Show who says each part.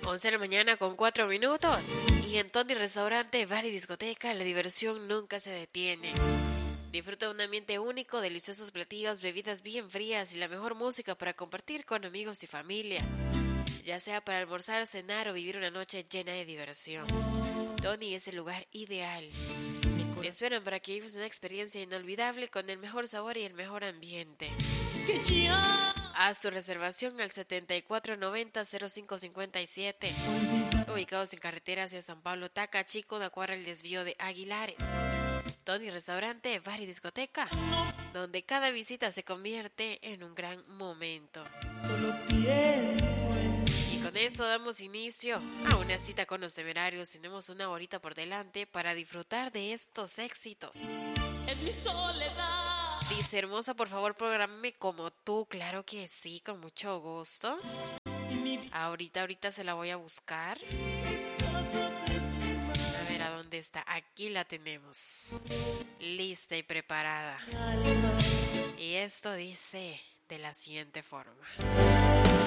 Speaker 1: 11 de la mañana con 4 minutos. Y en Tony Restaurante, Bar y Discoteca, la diversión nunca se detiene. Disfruta de un ambiente único, deliciosos platillos, bebidas bien frías y la mejor música para compartir con amigos y familia. Ya sea para almorzar, cenar o vivir una noche llena de diversión. Tony es el lugar ideal. Te esperan para que vivas una experiencia inolvidable con el mejor sabor y el mejor ambiente. Haz tu reservación al 7490-0557. Ubicados en carretera hacia San Pablo Taca, Chico, una cuadra el desvío de Aguilares. Tony Restaurante, Bar y Discoteca, donde cada visita se convierte en un gran momento. Y con eso damos inicio a una cita con los Temerarios. Tenemos una horita por delante para disfrutar de estos éxitos. Es mi soledad. Dice, hermosa, por favor, prográmame como tú. Claro que sí, con mucho gusto. Ahorita se la voy a buscar. A ver, ¿a dónde está? Aquí la tenemos. Lista y preparada. Y esto dice de la siguiente forma.